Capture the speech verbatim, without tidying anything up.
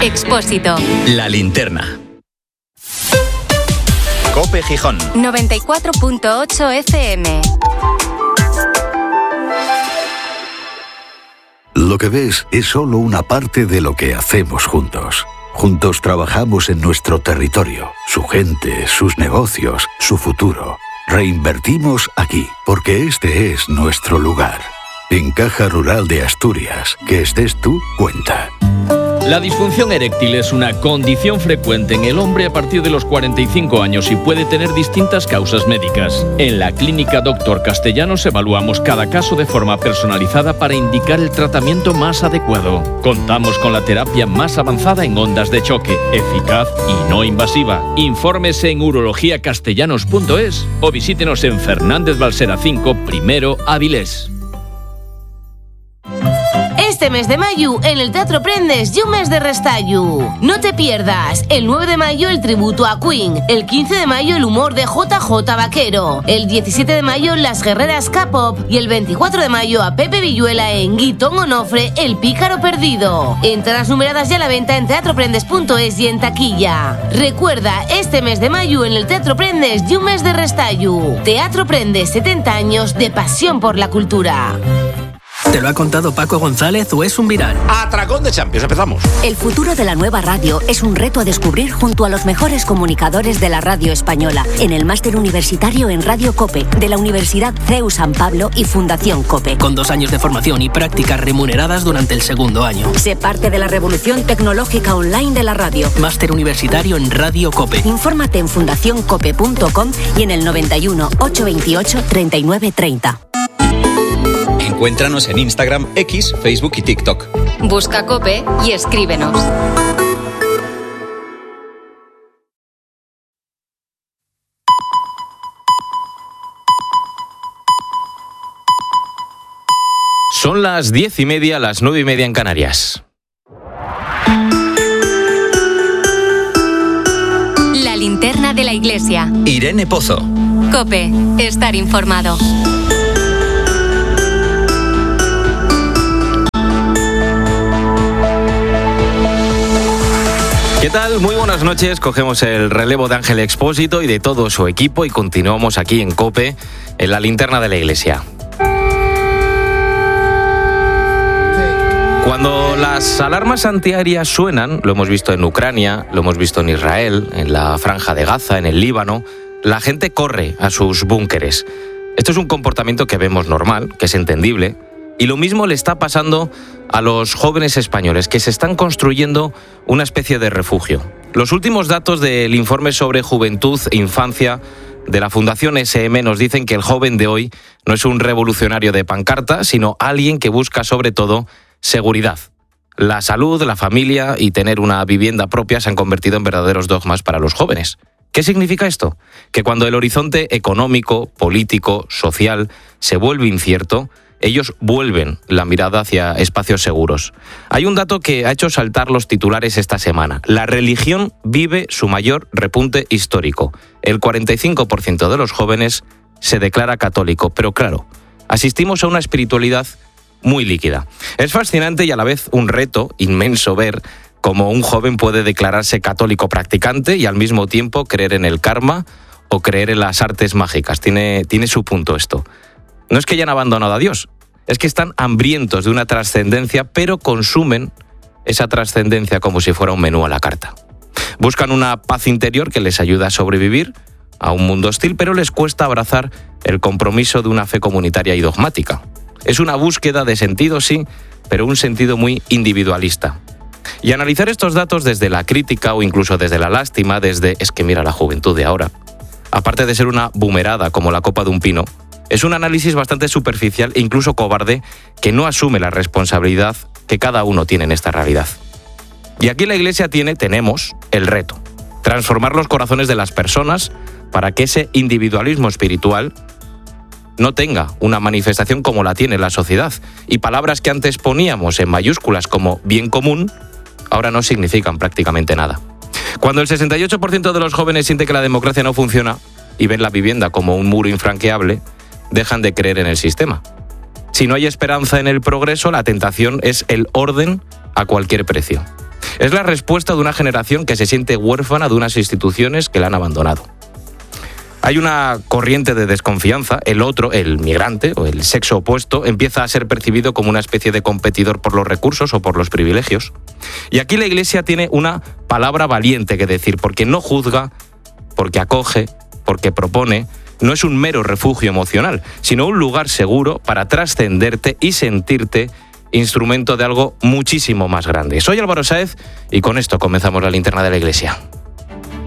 Expósito. La Linterna. COPE Gijón. noventa y cuatro punto ocho F M. Lo que ves es solo una parte de lo que hacemos juntos. Juntos trabajamos en nuestro territorio, su gente, sus negocios, su futuro. Reinvertimos aquí, porque este es nuestro lugar. En Caja Rural de Asturias, que estés tú, cuenta. La disfunción eréctil es una condición frecuente en el hombre a partir de los cuarenta y cinco años y puede tener distintas causas médicas. En la Clínica Doctor Castellanos evaluamos cada caso de forma personalizada para indicar el tratamiento más adecuado. Contamos con la terapia más avanzada en ondas de choque, eficaz y no invasiva. Infórmese en urología castellanos punto es o visítenos en Fernández Balsera cinco, primero, Avilés. Este mes de mayo, en el Teatro Prendes, y un mes de restallo. No te pierdas. El nueve de mayo, el tributo a Queen. El quince de mayo, el humor de J J Vaquero. El diecisiete de mayo, las guerreras K-pop. Y el veinticuatro de mayo, a Pepe Villuela en Guitón Onofre, el pícaro perdido. Entradas numeradas ya a la venta en teatro prendes punto es y en taquilla. Recuerda, este mes de mayo, en el Teatro Prendes, y un mes de restallo. Teatro Prendes, setenta años de pasión por la cultura. ¿Te lo ha contado Paco González o es un viral? Atracón de Champions, empezamos. El futuro de la nueva radio es un reto a descubrir junto a los mejores comunicadores de la radio española en el máster universitario en Radio COPE de la Universidad C E U San Pablo y Fundación COPE. Con dos años de formación y prácticas remuneradas durante el segundo año. Sé parte de la revolución tecnológica online de la radio. Máster universitario en Radio COPE. Infórmate en fundación cope punto com y en el noventa y uno, ochocientos veintiocho, treinta y nueve treinta. Encuéntranos en Instagram, X, Facebook y TikTok. Busca COPE y escríbenos. Son las diez y media, las nueve y media en Canarias. La linterna de la iglesia. Irene Pozo. COPE. Estar informado. ¿Qué tal? Muy buenas noches. Cogemos el relevo de Ángel Expósito y de todo su equipo y continuamos aquí en COPE, en la linterna de la iglesia. Cuando las alarmas antiaéreas suenan, lo hemos visto en Ucrania, lo hemos visto en Israel, en la Franja de Gaza, en el Líbano, la gente corre a sus búnkeres. Esto es un comportamiento que vemos normal, que es entendible, y lo mismo le está pasando a los jóvenes españoles, que se están construyendo una especie de refugio. Los últimos datos del informe sobre juventud e infancia de la Fundación ese eme nos dicen que el joven de hoy no es un revolucionario de pancarta, sino alguien que busca sobre todo seguridad. La salud, la familia y tener una vivienda propia se han convertido en verdaderos dogmas para los jóvenes. ¿Qué significa esto? Que cuando el horizonte económico, político, social se vuelve incierto, ellos vuelven la mirada hacia espacios seguros. Hay un dato que ha hecho saltar los titulares esta semana. La religión vive su mayor repunte histórico. El cuarenta y cinco por ciento de los jóvenes se declara católico, pero claro, asistimos a una espiritualidad muy líquida. Es fascinante y a la vez un reto inmenso ver cómo un joven puede declararse católico practicante y al mismo tiempo creer en el karma o creer en las artes mágicas. Tiene, tiene su punto esto. No es que hayan abandonado a Dios, es que están hambrientos de una trascendencia, pero consumen esa trascendencia como si fuera un menú a la carta. Buscan una paz interior que les ayuda a sobrevivir a un mundo hostil, pero les cuesta abrazar el compromiso de una fe comunitaria y dogmática. Es una búsqueda de sentido, sí, pero un sentido muy individualista. Y analizar estos datos desde la crítica o incluso desde la lástima, desde es que mira la juventud de ahora, aparte de ser una bumerada como la copa de un pino, es un análisis bastante superficial e incluso cobarde que no asume la responsabilidad que cada uno tiene en esta realidad. Y aquí la Iglesia tiene, tenemos, el reto. Transformar los corazones de las personas para que ese individualismo espiritual no tenga una manifestación como la tiene la sociedad. Y palabras que antes poníamos en mayúsculas como bien común, ahora no significan prácticamente nada. Cuando el sesenta y ocho por ciento de los jóvenes siente que la democracia no funciona y ven la vivienda como un muro infranqueable, dejan de creer en el sistema. Si no hay esperanza en el progreso, la tentación es el orden a cualquier precio. Es la respuesta de una generación que se siente huérfana de unas instituciones que la han abandonado. Hay una corriente de desconfianza, el otro, el migrante o el sexo opuesto, empieza a ser percibido como una especie de competidor por los recursos o por los privilegios. Y aquí la Iglesia tiene una palabra valiente que decir, porque no juzga, porque acoge, porque propone. No es un mero refugio emocional, sino un lugar seguro para trascenderte y sentirte instrumento de algo muchísimo más grande. Soy Álvaro Sáez y con esto comenzamos la linterna de la Iglesia.